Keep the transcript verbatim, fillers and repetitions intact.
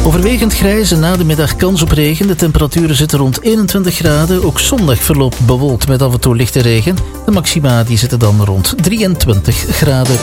Overwegend grijs en na de middag kans op regen. De temperaturen zitten rond eenentwintig graden. Ook zondag verloopt bewolkt met af en toe lichte regen. De maxima die zitten dan rond drieëntwintig graden.